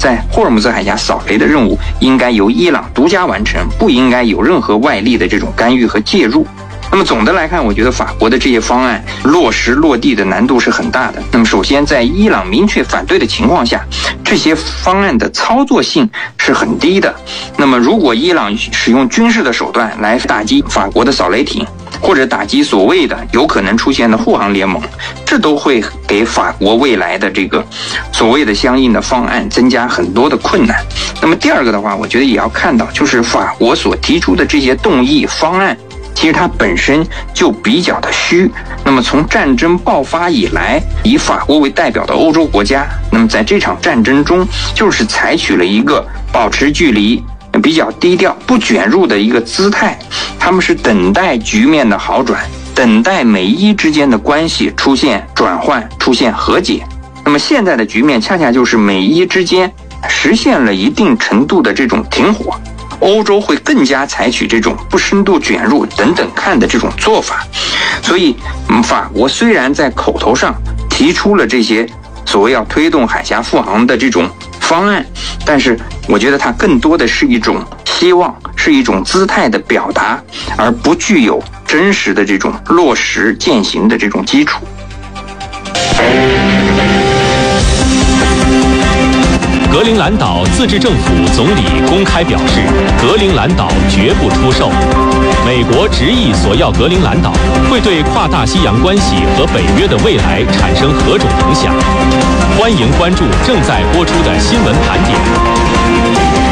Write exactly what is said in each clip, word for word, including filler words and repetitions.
在霍尔木兹海峡扫雷的任务应该由伊朗独家完成，不应该有任何外力的这种干预和介入。那么总的来看，我觉得法国的这些方案落实落地的难度是很大的。那么首先，在伊朗明确反对的情况下，这些方案的操作性是很低的。那么如果伊朗使用军事的手段来打击法国的扫雷艇，或者打击所谓的有可能出现的护航联盟，这都会给法国未来的这个所谓的相应的方案增加很多的困难。那么第二个的话，我觉得也要看到，就是法国所提出的这些动议方案，其实它本身就比较的虚。那么从战争爆发以来，以法国为代表的欧洲国家，那么在这场战争中就是采取了一个保持距离、比较低调、不卷入的一个姿态。他们是等待局面的好转，等待美伊之间的关系出现转换、出现和解。那么现在的局面恰恰就是美伊之间实现了一定程度的这种停火，欧洲会更加采取这种不深度卷入、等等看的这种做法。所以嗯，法国虽然在口头上提出了这些所谓要推动海峡复航的这种方案，但是我觉得它更多的是一种希望，是一种姿态的表达，而不具有真实的这种落实践行的这种基础。 格陵兰岛自治政府总理公开表示，格陵兰岛绝不出售。美国执意索要格陵兰岛，会对跨大西洋关系和北约的未来产生何种影响？欢迎关注正在播出的新闻盘点。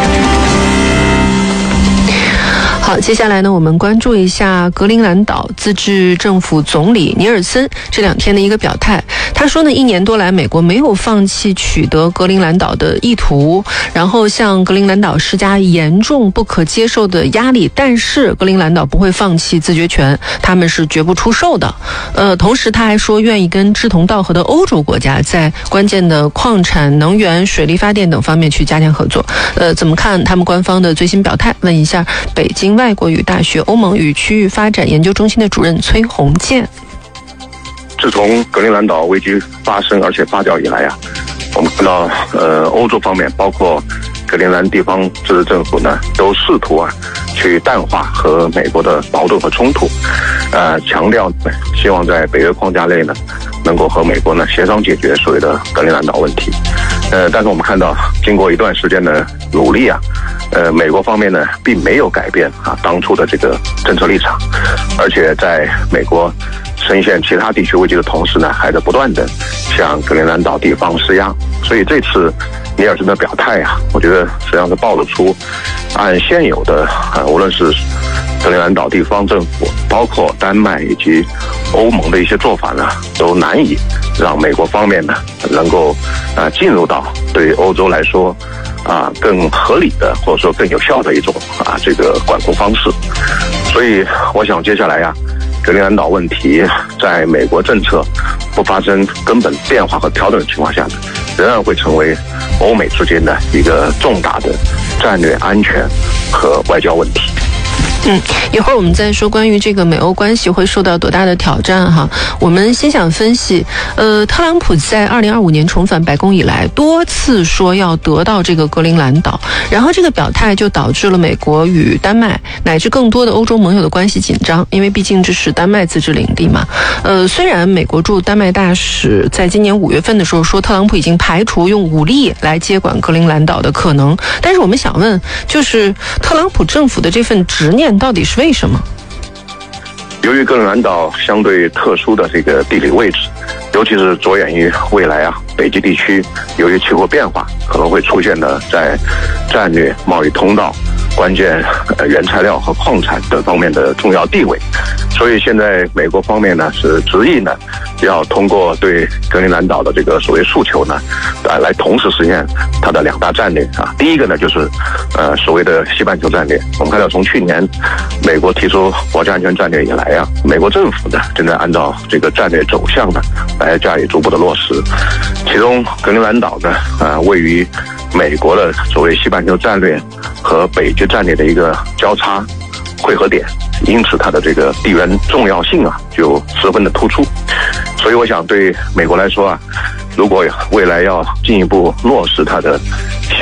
好，接下来呢，我们关注一下格陵兰岛自治政府总理尼尔森这两天的一个表态。他说呢，一年多来，美国没有放弃取得格陵兰岛的意图，然后向格陵兰岛施加严重不可接受的压力，但是格陵兰岛不会放弃自决权，他们是绝不出售的。呃，同时他还说，愿意跟志同道合的欧洲国家在关键的矿产、能源、水力发电等方面去加强合作。呃，怎么看他们官方的最新表态？问一下北京外国语大学欧盟与区域发展研究中心的主任崔洪建。 自从格陵兰岛危机发生而且发酵以来啊，我们看到呃欧洲方面包括格陵兰地方自治政府呢，都试图啊去淡化和美国的矛盾和冲突，呃强调希望在北约框架内呢，能够和美国呢协商解决所谓的格陵兰岛问题。呃，但是我们看到经过一段时间的努力啊，呃，美国方面呢并没有改变啊当初的这个政策立场，而且在美国深陷其他地区危机的同时呢，还在不断的向格陵兰岛地方施压。所以这次尼尔森的表态啊，我觉得实际上是暴露出按现有的啊，无论是格陵兰岛地方政府，包括丹麦以及欧盟的一些做法呢，都难以让美国方面呢能够啊进入到对欧洲来说啊更合理的或者说更有效的一种啊这个管控方式。所以我想接下来呀、啊，格陵兰岛问题在美国政策不发生根本变化和调整的情况下呢，仍然会成为欧美之间的一个重大的战略安全和外交问题。 嗯，一会儿我们再说关于这个美欧关系会受到多大的挑战哈。我们先想分析，呃，特朗普在二零二五年重返白宫以来，多次说要得到这个格陵兰岛，然后这个表态就导致了美国与丹麦乃至更多的欧洲盟友的关系紧张，因为毕竟这是丹麦自治领地嘛。呃，虽然美国驻丹麦大使在今年五月份的时候说，特朗普已经排除用武力来接管格陵兰岛的可能，但是我们想问，就是特朗普政府的这份执念到底是为什么？ 由于格陵兰岛相对特殊的这个地理位置，尤其是着眼于未来啊，北极地区由于气候变化可能会出现的在战略贸易通道、关键呃原材料和矿产等方面的重要地位，所以现在美国方面呢是执意呢要通过对格陵兰岛的这个所谓诉求呢，啊来同时实现它的两大战略啊。第一个呢就是呃所谓的西半球战略。我们看到从去年美国提出国家安全战略以来啊，美国政府呢正在按照这个战略走向呢来加以逐步的落实。其中格陵兰岛呢啊位于美国的所谓西半球战略和北极战略的一个交叉汇合点，因此它的这个地缘重要性啊就十分的突出。所以我想对美国来说啊，如果未来要进一步落实它的